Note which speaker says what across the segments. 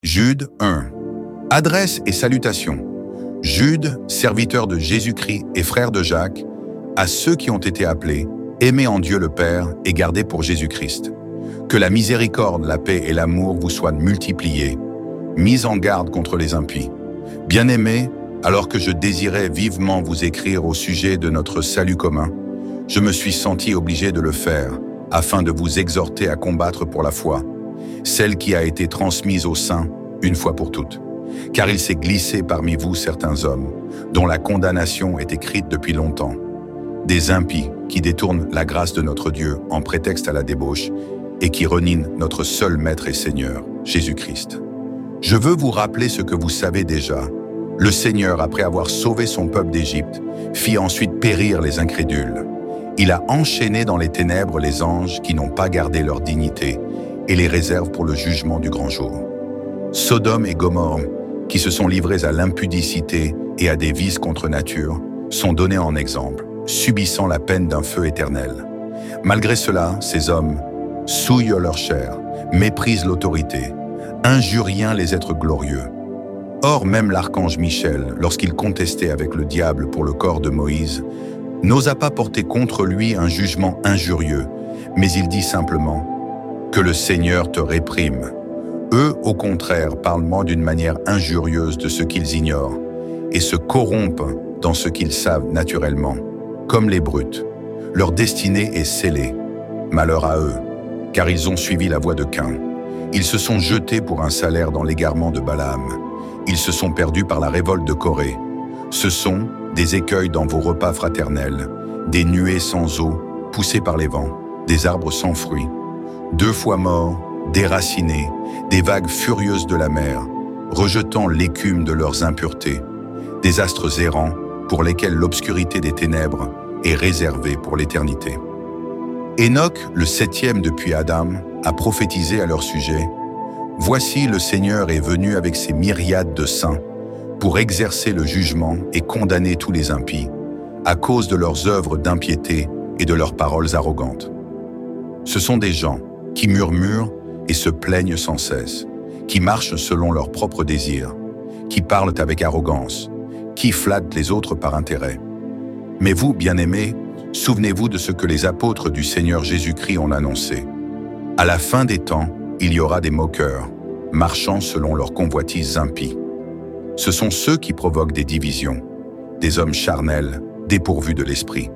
Speaker 1: Jude 1. Adresse et salutations. Jude, serviteur de Jésus-Christ et frère de Jacques, à ceux qui ont été appelés, aimés en Dieu le Père et gardés pour Jésus-Christ. Que la miséricorde, la paix et l'amour vous soient multipliés, mis en garde contre les impies. Bien-aimés, alors que je désirais vivement vous écrire au sujet de notre salut commun, je me suis senti obligé de le faire, afin de vous exhorter à combattre pour la foi, celle qui a été transmise aux saints une fois pour toutes. Car il s'est glissé parmi vous certains hommes, dont la condamnation est écrite depuis longtemps, des impies qui détournent la grâce de notre Dieu en prétexte à la débauche et qui renient notre seul Maître et Seigneur, Jésus-Christ. Je veux vous rappeler ce que vous savez déjà. Le Seigneur, après avoir sauvé son peuple d'Égypte, fit ensuite périr les incrédules. Il a enchaîné dans les ténèbres les anges qui n'ont pas gardé leur dignité et les réserve pour le jugement du grand jour. Sodome et Gomorrhe, qui se sont livrés à l'impudicité et à des vices contre nature, sont donnés en exemple, subissant la peine d'un feu éternel. Malgré cela, ces hommes souillent leur chair, méprisent l'autorité, injurient les êtres glorieux. Or, même l'archange Michel, lorsqu'il contestait avec le diable pour le corps de Moïse, n'osa pas porter contre lui un jugement injurieux, mais il dit simplement « Que le Seigneur te réprime ». Eux, au contraire, parlent d'une manière injurieuse de ce qu'ils ignorent et se corrompent dans ce qu'ils savent naturellement, comme les brutes. Leur destinée est scellée. Malheur à eux, car ils ont suivi la voie de Caïn. Ils se sont jetés pour un salaire dans l'égarement de Balaam. Ils se sont perdus par la révolte de Corée. Ce sont des écueils dans vos repas fraternels, des nuées sans eau, poussées par les vents, des arbres sans fruits, 2 fois morts, déracinés, des vagues furieuses de la mer, rejetant l'écume de leurs impuretés, des astres errants pour lesquels l'obscurité des ténèbres est réservée pour l'éternité. Enoch, le 7e depuis Adam, a prophétisé à leur sujet « Voici le Seigneur est venu avec ses myriades de saints pour exercer le jugement et condamner tous les impies, à cause de leurs œuvres d'impiété et de leurs paroles arrogantes. » Ce sont des gens qui murmurent et se plaignent sans cesse, qui marchent selon leurs propres désirs, qui parlent avec arrogance, qui flattent les autres par intérêt. Mais vous, bien-aimés, souvenez-vous de ce que les apôtres du Seigneur Jésus-Christ ont annoncé. À la fin des temps, il y aura des moqueurs, marchant selon leurs convoitises impies. Ce sont ceux qui provoquent des divisions, des hommes charnels, dépourvus de l'esprit.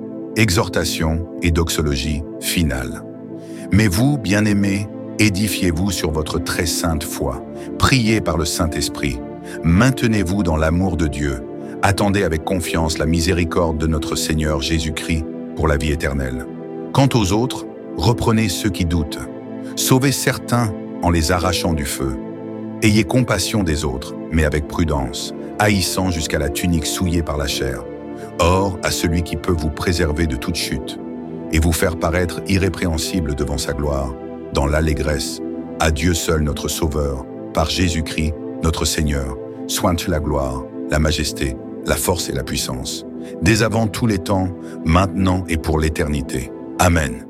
Speaker 1: Exhortation et doxologie finale. Mais vous, bien-aimés, édifiez-vous sur votre très sainte foi, priez par le Saint-Esprit, maintenez-vous dans l'amour de Dieu, attendez avec confiance la miséricorde de notre Seigneur Jésus-Christ pour la vie éternelle. Quant aux autres, reprenez ceux qui doutent, sauvez certains en les arrachant du feu. Ayez compassion des autres, mais avec prudence, haïssant jusqu'à la tunique souillée par la chair. Or, à celui qui peut vous préserver de toute chute et vous faire paraître irrépréhensible devant sa gloire, dans l'allégresse, à Dieu seul notre Sauveur, par Jésus-Christ, notre Seigneur, soit la gloire, la majesté, la force et la puissance, dès avant tous les temps, maintenant et pour l'éternité. Amen.